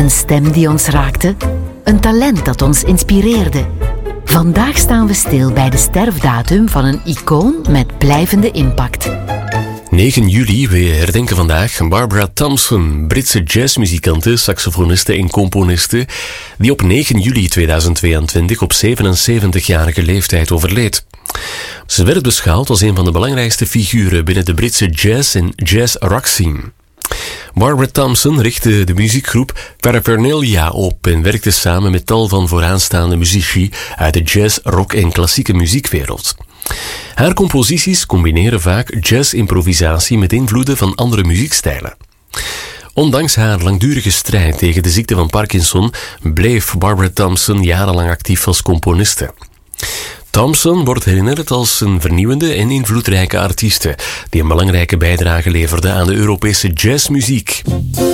Een stem die ons raakte, een talent dat ons inspireerde. Vandaag staan we stil bij de sterfdatum van een icoon met blijvende impact. 9 juli, we herdenken vandaag Barbara Thompson, Britse jazzmuzikante, saxofoniste en componiste, die op 9 juli 2022 op 77-jarige leeftijd overleed. Ze werd beschouwd als een van de belangrijkste figuren binnen de Britse jazz en jazz-rock scene. Barbara Thompson richtte de muziekgroep Paraphernalia op en werkte samen met tal van vooraanstaande muzici uit de jazz, rock en klassieke muziekwereld. Haar composities combineren vaak jazz-improvisatie met invloeden van andere muziekstijlen. Ondanks haar langdurige strijd tegen de ziekte van Parkinson bleef Barbara Thompson jarenlang actief als componiste. Thompson wordt herinnerd als een vernieuwende en invloedrijke artieste die een belangrijke bijdrage leverde aan de Europese jazzmuziek.